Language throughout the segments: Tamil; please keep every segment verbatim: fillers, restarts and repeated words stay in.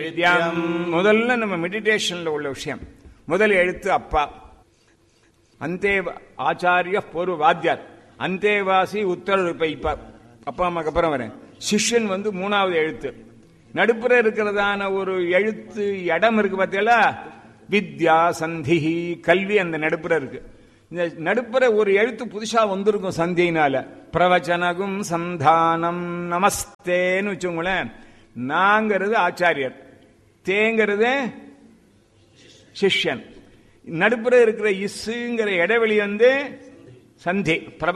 முதல்ல நம்ம மெடிடேஷன்ல உள்ள விஷயம். முதல் எழுத்து அப்பா, அந்தே ஆச்சாரிய பூர்வ வாத்தியார், அந்தேவாசி உத்தரவு பைப்பார். அப்பா அம்மாக்கு அப்புறம் வரேன். சிஷ்யன் வந்து மூணாவது எழுத்து. நடுப்புற இருக்கிறதான ஒரு எழுத்து இடம் இருக்கு பார்த்தீங்களா, வித்யா சந்திஹி, கல்வி அந்த நடுப்புற இருக்கு. இந்த நடுப்புற ஒரு எழுத்து புதுசா வந்திருக்கும் சந்தியினால. பிரவச்சனகும் சந்தானம் நமஸ்தேன்னு வச்சுங்களேன். நாங்கிறது ஆச்சாரியர், தேங்கிறது சிஷ்யன். நடுப்புற இருக்கிற இஸ்ஸுங்கிற இடைவெளி வந்து சந்தி, பிரப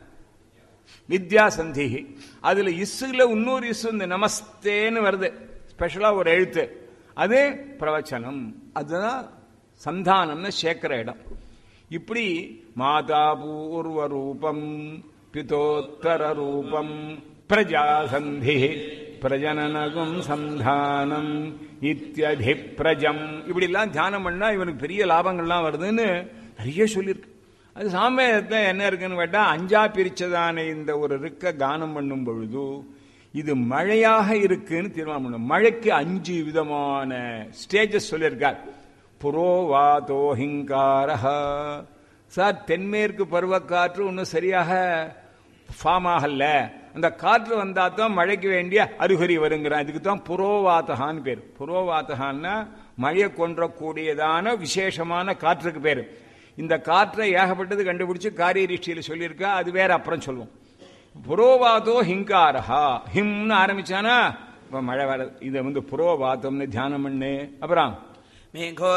வித்யா சந்தி. அதுல இஸ்ஸுல இன்னொரு இஸ்ஸு இந்த நமஸ்தேன்னு வருது, ஸ்பெஷலா ஒரு எழுத்து, அது பிரவச்சனம். அதுதான் சந்தானம்னு சேர்க்கிற இடம். இப்படி மாதா பூர்வ ரூபம் பிதோத்தர ரூபம் பிரஜாசந்தி பிரஜனனகும் சந்தானம் இத்யதி பிரஜம். இப்படி எல்லாம் தியானம் பண்ணா இவனுக்கு பெரிய லாபங்கள்லாம் வருதுன்னு நிறைய சொல்லியிருக்கு. அது சாமவேதத்தில் என்ன இருக்குன்னு கேட்டா, அஞ்சா பிரிச்சதான இந்த ஒரு இருக்க கானம் பண்ணும் பொழுது இது மழையாக இருக்குன்னு தீர்மானம் பண்ணும். மழைக்கு அஞ்சு விதமான ஸ்டேஜஸ் சொல்லியிருக்கார். புரோவாதோ ஹிங்காரஹா. சார், தென்மேற்கு பருவக்காற்று ஒன்றும் சரியாக ஃபார்ம் ஆகல, அந்த காற்று வந்தா தான் மழைக்கு வேண்டிய அறிகுறி வருங்கிறான். இதுக்கு தான் புரோவாத்தகான்னு பேர். புரோவாத்தகான்னா மழையை கொன்றக்கூடியதான விசேஷமான காற்றுக்கு பேர். இந்த காற்றை ஏகப்பட்டது கண்டுபிடிச்சு காரிய ரிஷ்டியில் சொல்லியிருக்கா, அது வேற அப்புறம் சொல்லுவோம். புரோவாதோ ஹிங்காரஹா, ஹிம்னு ஆரம்பிச்சானா மழை வர. இதை வந்து புரோவாதம்னு தியானம் பண்ணு. அப்புறம் மேகோ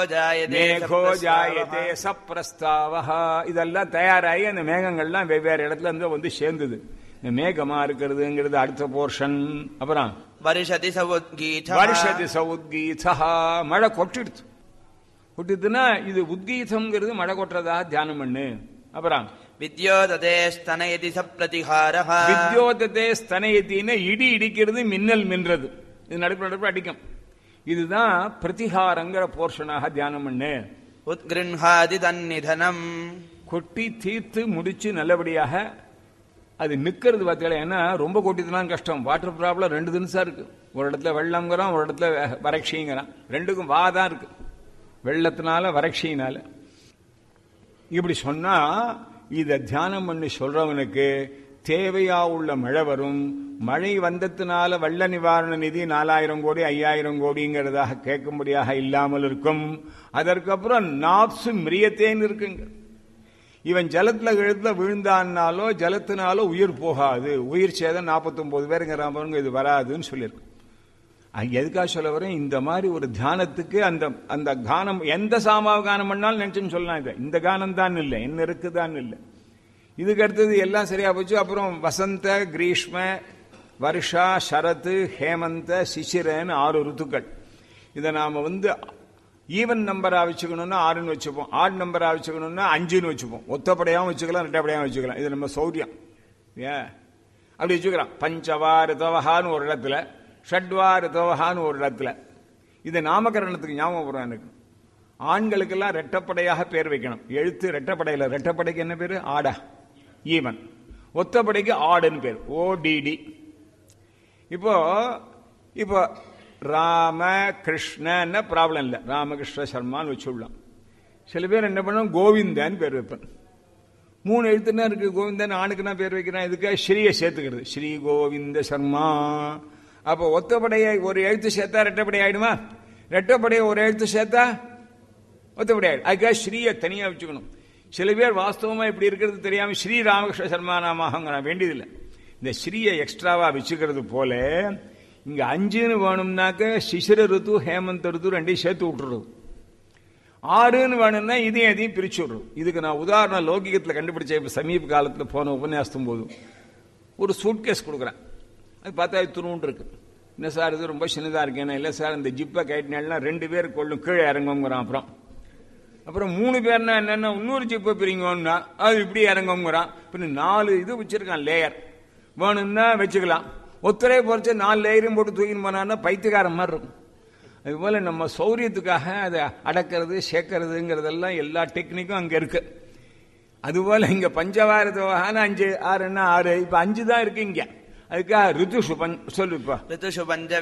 ஜாயதே சப்ரஸ்தாவஹா. இதெல்லாம் தயாராகி அந்த மேகங்கள்லாம் வெவ்வேறு இடத்துல இருந்து வந்து சேர்ந்தது. இந்த மேகமா இருக்கிறதுங்கிறது அடுத்த போர்ஷன். அப்புறம் வருஷதி சவுத்கீதா, வருஷதி சவுத்கீதா, மழை கொட்டிடுது. கொட்டிடுதுன்னா இது உத்கீதம்ங்கிறது மழை கொட்டுறதாக தியானம் பண்ணு. அப்புறம் வித்யோததே ஸ்தனயதி சப்ரதிஹாரஹா. வித்யோததே ஸ்தனயதின்னு இடி இடிக்கிறது, மின்னல் மின்றது, இது நடுப்பு நடுப்பு அடிக்கும். இதுதான் பிரதிஹாரங்கிற போர்ஷனாக தியானம் பண்ணு. உத்கிருஹாதி தன்னிதனம், கொட்டி தீர்த்து முடிச்சு நல்லபடியாக அது நிக்கிறது பார்த்தீங்களா. ஏன்னா ரொம்ப கொட்டிதான் கஷ்டம். வாட்டர் ப்ராப்ளம் ரெண்டு தினசா இருக்கு. ஒரு இடத்துல வெள்ளம்ங்கிறான், ஒரு இடத்துல வறட்சிங்கிறான். ரெண்டுக்கும் வாதான் இருக்கு, வெள்ளத்தினால வறட்சியினால. இப்படி சொன்னா இத தியானம் பண்ணி சொல்றவனுக்கு தேவையா உள்ள மழை வரும். மழை வந்ததுனால வெள்ள நிவாரண நிதி நாலாயிரம் கோடி ஐயாயிரம் கோடிங்கிறதாக கேட்கும்படியாக இல்லாமல் இருக்கும். அதற்கப்புறம் நாப்சு மிரியத்தேன்னு இருக்குங்க. இவன் ஜலத்துல எழுத்துல விழுந்தான்னாலோ ஜலத்தினாலோ உயிர் போகாது, உயிர் சேதம் நாற்பத்தி ஒன்பது பேருங்கிறாங்க, இது வராதுன்னு சொல்லியிருக்கு. எதுக்காக சொல்ல வரேன், இந்த மாதிரி ஒரு தியானத்துக்கு அந்த அந்த கானம் எந்த சாமாவ கானம் பண்ணாலும் நினைச்சுன்னு சொல்லலாம். இதை இந்த கானம் தான் இல்லை, என்ன இருக்குதான் இல்லை. இதுக்கு அடுத்தது எல்லாம் சரியா போச்சு. அப்புறம் வசந்த, கிரீஷ்ம, வருஷா, சரத்து, ஹேமந்த, சிசிரன்னு ஆறு ருத்துக்கள். இதை நாம வந்து ஈவன் நம்பரா வச்சுக்கணும்னா ஆறுன்னு வச்சுப்போம், ஆட் நம்பரா வச்சுக்கணும்னா அஞ்சுன்னு வச்சுப்போம். ஒத்தப்படையாவும் வச்சுக்கலாம், ரெட்டப்படையாவும் வச்சுக்கலாம். இது நம்ம சௌரியம். ஏ அப்படி வச்சுக்கலாம். பஞ்சவாறு தவஹான்னு ஒரு இடத்துல, ஷட்வாறு தவஹான்னு ஒரு இடத்துல. இது நாமகரணத்துக்கு ஞாபகம் வரும் எனக்கு. ஆண்களுக்கெல்லாம் ரெட்டப்படையாக பேர் வைக்கணும். எழுத்து ரெட்டப்படையில், ரெட்டப்படைக்கு என்ன பேரு? ஆடா, ஈவன். ஒத்தப்படைக்கு ஆடுன்னு பேர், ஓடிடி. இப்போ இப்போ ராம கிருஷ்ணன்னு ப்ராப்ளம் இல்லை, ராமகிருஷ்ண சர்மான்னு வச்சுடலாம். சில பேர் என்ன பண்ணுவோம், கோவிந்தன்னு பேர் வைப்பேன். மூணு எழுத்துனா இருக்கு. கோவிந்தன் ஆணுக்குன்னா பேர் வைக்கிறான். இதுக்காக ஸ்ரீயை சேர்த்துக்கிறது, ஸ்ரீ கோவிந்த சர்மா. அப்போ ஒத்தப்படையை ஒரு எழுத்து சேர்த்தா ரெட்டப்படை ஆயிடுமா? ரெட்டப்படையை ஒரு எழுத்து சேர்த்தா ஒத்தப்படை ஆயிடும். அதுக்காக ஸ்ரீயை தனியா வச்சுக்கணும். சில பேர் வாஸ்தவமா இப்படி இருக்கிறது தெரியாம ஸ்ரீ ராமகிருஷ்ண சர்மா நாம வேண்டியதில்லை. இந்த ஸ்ரீயை எக்ஸ்ட்ராவா வச்சுக்கிறது போல இங்க அஞ்சுன்னு வேணும்னாக்க சிசிர ருத்து, ஹேமந்த ருத்து ரெண்டையும் சேர்த்து விட்டுறது. ஆறுன்னு வேணும்னா இதையும் எதையும் பிரிச்சு விடுறோம். இதுக்கு நான் உதாரணம் லௌகிகத்தில் கண்டுபிடிச்ச சமீப காலத்தில் போன உபன்யாசத்தும் போது ஒரு சூட்கேஸ் கொடுக்குறேன். அது பார்த்தா துணுண்டு இருக்கு. என்ன சார் இது ரொம்ப சின்னதா இருக்கேன்னா, இல்லை சார் இந்த ஜிப்பை கைட்டினா ரெண்டு பேர் கொள்ளும் கீழே இறங்குங்கிறான். அப்புறம் அப்புறம் மூணு பேர்னா என்னன்னா இன்னொரு ஜிப்பை பிரிங்கன்னா அது இப்படி இறங்குங்கிறான். பின்ன நாலு இது வச்சிருக்கான், லேயர் வேணும்னா வச்சுக்கலாம். ஒத்தரை பொறிச்சு நாலு லேயரும் போட்டு தூக்கின்னு போனான்னா பைத்தியக்காரன் மாதிரி இருக்கும். அதுபோல நம்ம சௌரியத்துக்காக அதை அடக்கிறது சேர்க்கறதுங்கிறதெல்லாம் எல்லா டெக்னிக்கும் அங்க இருக்கு. அதுபோல இங்க பஞ்சவாரத்தவகான அஞ்சு, ஆறுன்னா ஆறு, இப்ப அஞ்சு தான் இருக்கு இங்க. அதுக்காக ரித்து சுபன் சொல்லுப்பா. ரித்து சுபஞ்ச